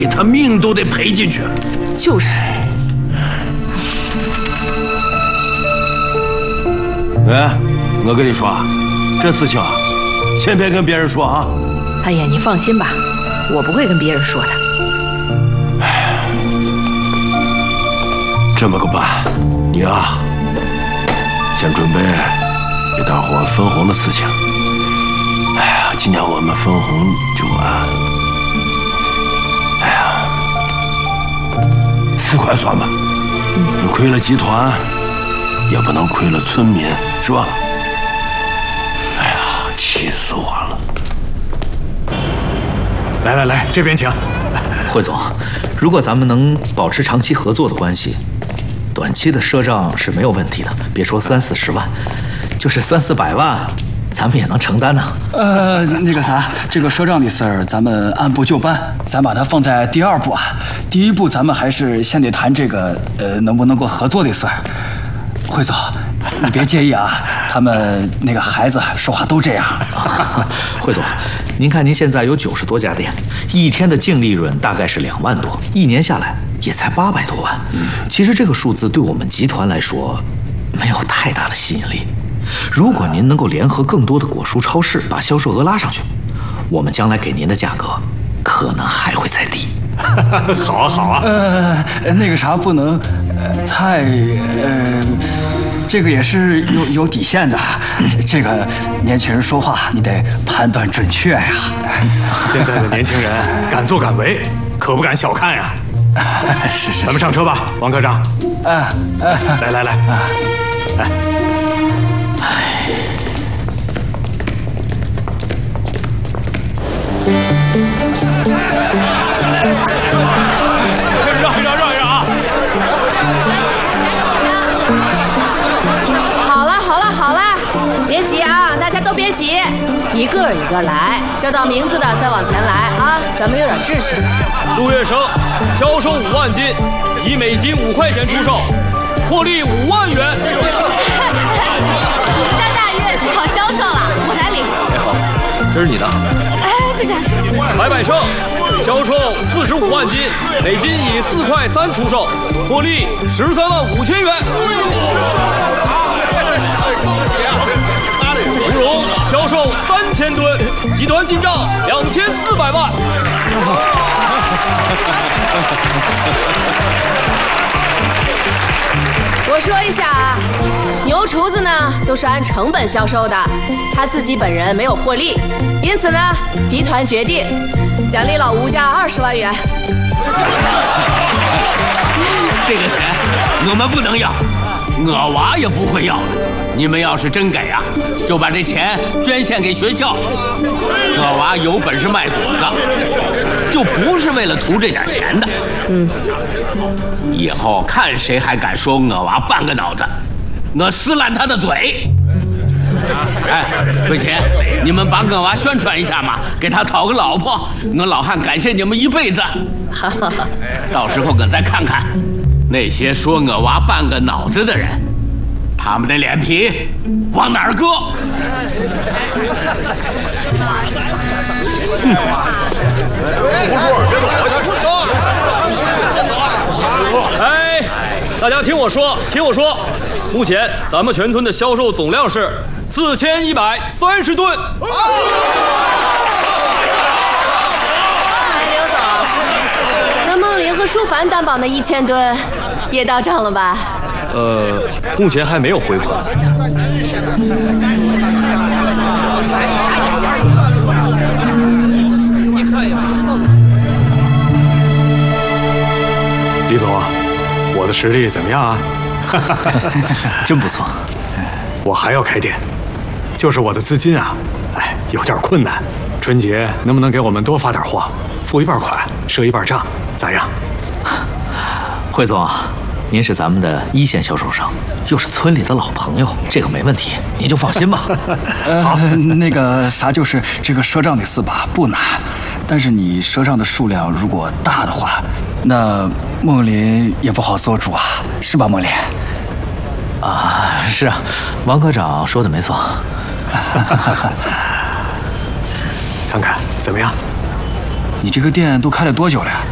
他命都得赔进去。 就是。 哎，我跟你说，这事情啊，先别跟别人说啊。 哎呀，你放心吧，我不会跟别人说的。 这么个办，你啊，先准备给大伙分红的事情。哎呀，今年我们分红就按4块算吧。你亏了集团，也不能亏了村民，是吧？哎呀，气死我了！ 来，这边请。 汇总，如果咱们能保持长期合作的关系，短期的赊账是没有问题的。别说30-40万，就是300-400万，咱们也能承担呢。 那个啥，这个赊账的事儿，咱们按部就班，咱把它放在第2步啊。第1步，咱们还是先得谈这个能不能够合作的事儿。汇总，你别介意啊，他们那个孩子说话都这样。 汇总，您看您现在有90多家店，一天的净利润大概是2万多，一年下来也才800多万。其实这个数字对我们集团来说没有太大的吸引力。如果您能够联合更多的果蔬超市，把销售额拉上去，我们将来给您的价格可能还会再低。 好啊，好啊。 那个啥，不能太这个也是有底线的。这个年轻人说话，你得判断准确呀。 现在的年轻人敢作敢为，可不敢小看呀。 是， 咱们上车吧，王科长。来。让一让啊！ 好了，别急啊，大家都别急，一个一个来，叫到名字的再往前来啊，咱们有点秩序。 陆月生销售5万斤，以每斤5块钱出售，获利5万元。 张大运，好销售了，我来领。 哎，好，这是你的。 哎，谢谢。 白百胜销售45万斤，每斤以4块3出售，获利13万5千元。荣荣销售3000吨，集团进账2400万。 我说一下啊，牛厨子呢都是按成本销售的，他自己本人没有获利，因此呢，集团决定奖励老吴家20万元。 这个钱我们不能要，我娃也不会要了。你们要是真给啊，就把这钱捐献给学校。我娃有本事卖果子，就不是为了图这点钱的。以后看谁还敢说我娃半个脑子，我撕烂他的嘴。哎，桂琴，你们帮我娃宣传一下嘛，给他讨个老婆，我老汉感谢你们一辈子。到时候我再看看那些说我娃半个脑子的人，他们的脸皮往哪儿搁？ 哎，大家听我说，目前咱们全村的销售总量是4130吨。 哎，刘总，那梦玲和舒凡担保的1000吨也到账了吧？ 目前还没有回款。 李总，我的实力怎么样啊？ 真不错。 我还要开店，就是我的资金啊，有点困难。春节能不能给我们多发点货，付一半款，赊一半账，咋样？ 汇总，您是咱们的1线销售商，又是村里的老朋友，这个没问题，您就放心吧。 好，那个啥，就是这个赊账的事吧，不难，但是你赊账的数量如果大的话，那梦林也不好做主啊，是吧，梦林？ 啊，是啊，王科长说的没错。 看看怎么样？ 你这个店都开了多久了呀？